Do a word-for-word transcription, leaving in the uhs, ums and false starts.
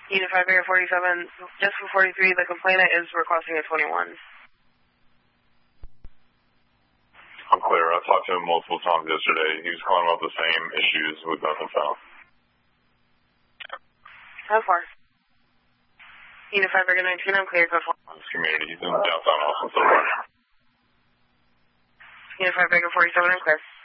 Unit five Area forty-seven, just for forty-three, the complainant is requesting a twenty-one. I'm clear. I talked to him multiple times yesterday. He was calling about the same issues with nothing found. How far? Unit five Area nineteen, I'm clear. Code four. This community, he's in downtown Austin so far. Unit five Area forty-seven, I'm clear.